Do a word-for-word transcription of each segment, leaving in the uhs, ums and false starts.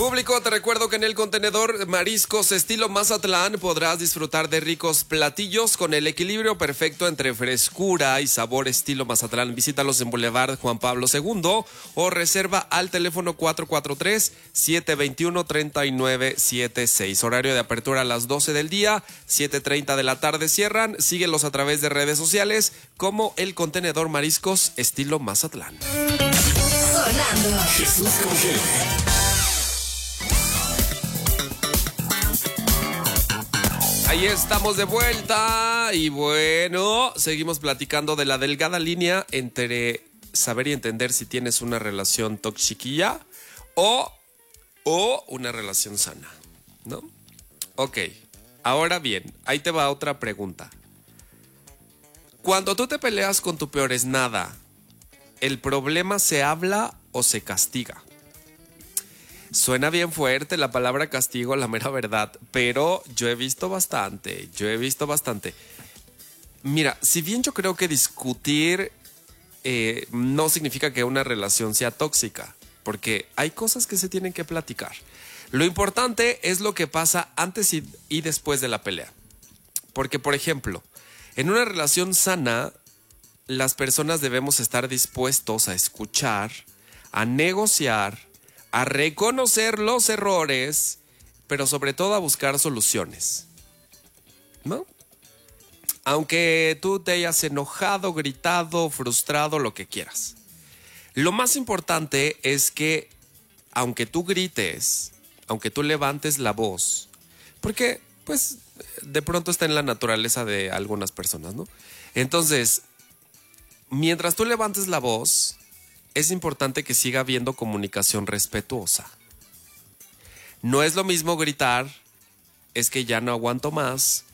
Público, te recuerdo que en el contenedor Mariscos Estilo Mazatlán podrás disfrutar de ricos platillos con el equilibrio perfecto entre frescura y sabor estilo Mazatlán. Visítalos en Boulevard Juan Pablo segundo o reserva al teléfono cuatro cuatro tres, siete dos uno, tres nueve siete seis. Horario de apertura a las doce del día, siete treinta de la tarde cierran. Síguelos a través de redes sociales como el contenedor Mariscos Estilo Mazatlán. Sonando. Jesús con G. Ahí estamos de vuelta y bueno, seguimos platicando de la delgada línea entre saber y entender si tienes una relación tóxica o, o una relación sana, ¿no? Ok, ahora bien, ahí te va otra pregunta. Cuando tú te peleas con tu peor es nada, ¿el problema se habla o se castiga? Suena bien fuerte la palabra castigo, la mera verdad, pero yo he visto bastante, yo he visto bastante. Mira, si bien yo creo que discutir eh, no significa que una relación sea tóxica, porque hay cosas que se tienen que platicar. Lo importante es lo que pasa antes y, y después de la pelea. Porque, por ejemplo, en una relación sana, las personas debemos estar dispuestos a escuchar, a negociar, a reconocer los errores, pero sobre todo a buscar soluciones, ¿no? Aunque tú te hayas enojado, gritado, frustrado, lo que quieras. Lo más importante es que, aunque tú grites, aunque tú levantes la voz, porque, pues, de pronto está en la naturaleza de algunas personas, ¿no? Entonces, mientras tú levantes la voz, es importante que siga habiendo comunicación respetuosa. No es lo mismo gritar, es que ya no aguanto más,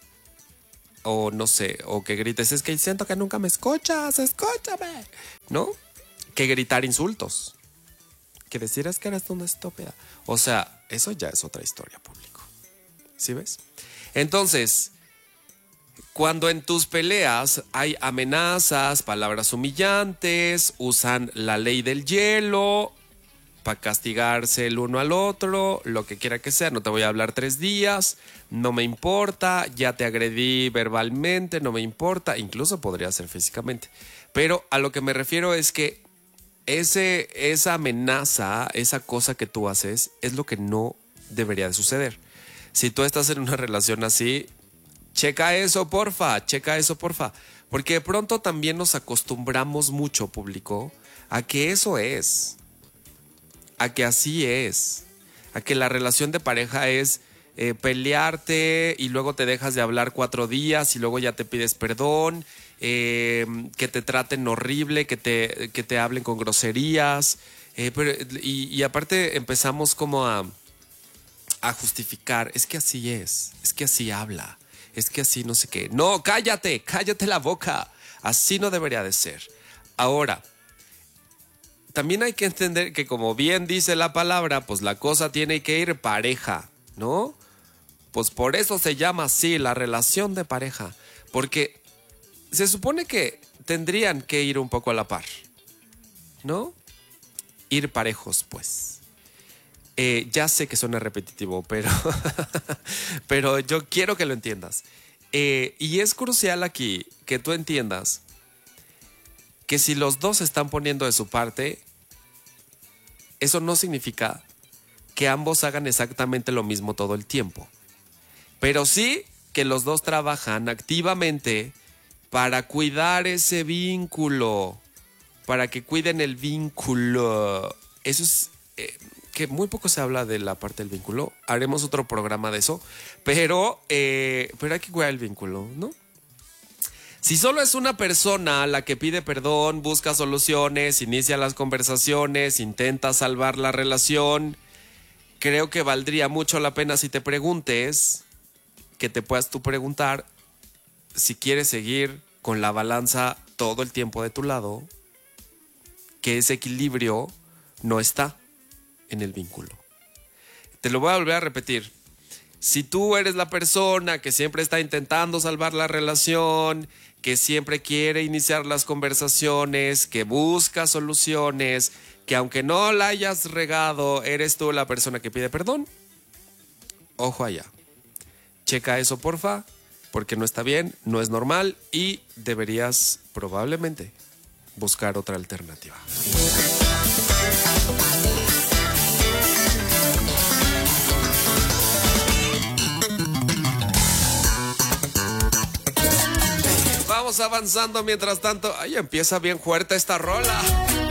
o no sé, o que grites, es que siento que nunca me escuchas, escúchame, ¿no? Que gritar insultos, que decir es que eres una estúpida. O sea, eso ya es otra historia, público. ¿Sí ves? Entonces, cuando en tus peleas hay amenazas, palabras humillantes, usan la ley del hielo para castigarse el uno al otro, lo que quiera que sea, no te voy a hablar tres días, no me importa, ya te agredí verbalmente, no me importa, incluso podría ser físicamente. Pero a lo que me refiero es que ese, esa amenaza, esa cosa que tú haces, es lo que no debería de suceder. Si tú estás en una relación así, checa eso, porfa, checa eso, porfa. Porque de pronto también nos acostumbramos mucho, público, a que eso es. A que así es. A que la relación de pareja es eh, pelearte y luego te dejas de hablar cuatro días y luego ya te pides perdón, eh, que te traten horrible, que te, que te hablen con groserías. Eh, pero, y, y aparte empezamos como a, a justificar, es que así es, es que así habla. Es que así no sé qué. No, cállate, cállate la boca. Así no debería de ser. Ahora, también hay que entender que como bien dice la palabra, pues la cosa tiene que ir pareja, ¿no? Pues por eso se llama así la relación de pareja. Porque se supone que tendrían que ir un poco a la par, ¿no? Ir parejos, pues. Eh, ya sé que suena repetitivo, pero, pero yo quiero que lo entiendas. Eh, y es crucial aquí que tú entiendas que si los dos se están poniendo de su parte, eso no significa que ambos hagan exactamente lo mismo todo el tiempo. Pero sí que los dos trabajan activamente para cuidar ese vínculo, para que cuiden el vínculo. Eso es... Eh, que muy poco se habla de la parte del vínculo. Haremos otro programa de eso. Pero, eh, pero hay que cuidar el vínculo, ¿no? Si solo es una persona la que pide perdón, busca soluciones, inicia las conversaciones, intenta salvar la relación, creo que valdría mucho la pena si te preguntes, que te puedas tú preguntar si quieres seguir con la balanza todo el tiempo de tu lado, que ese equilibrio no está en el vínculo. Te lo voy a volver a repetir. Si tú eres la persona que siempre está intentando salvar la relación, que siempre quiere iniciar las conversaciones, que busca soluciones, que aunque no la hayas regado, eres tú la persona que pide perdón. Ojo allá. Checa eso, porfa, porque no está bien, no es normal y deberías probablemente buscar otra alternativa. Vamos avanzando mientras tanto. Ay, empieza bien fuerte esta rola.